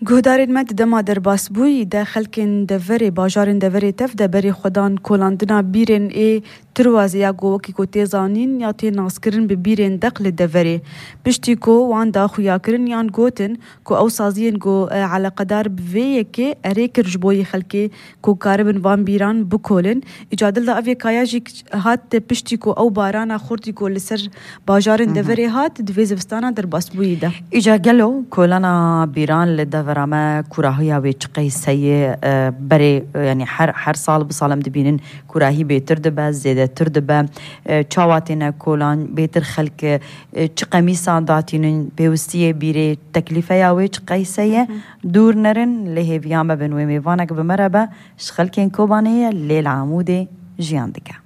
گهدارین مد دما در باس بوی ده خلکن دوری باجارن دوری تف ده بری خودان کولاندنا بیرن ای تروازی یا گوکی کو تیزانین یا تی ناسکرین به بیرن دقل دوری پشتی کو وان دا خویا کرن یان گوتن کو او سازین گو علاقه دار بویه که اریکر جبوی خلکی کو کاربن وان بیران بکولن اجادل دا اوی کایاجی هات پشتی کو او بارانا خورتی کو لسر باجارن دوری هات دوی زوستانا در باس بوی ده ایجا گلو کولانا بیران لدورامه کوراهی و قیسی بری یعنی هر سال بسالم دبینن کوراهی بهتر دبه زیاده تر دبه چاواتین کولان بهتر خلک چه قمیصان داتینن بیوستی بیره تکلیفه یا چه قیسی دور نرن لهویان ببنوی میوانک بمربه شخلکین کوبانه لیل عمود جیان دکه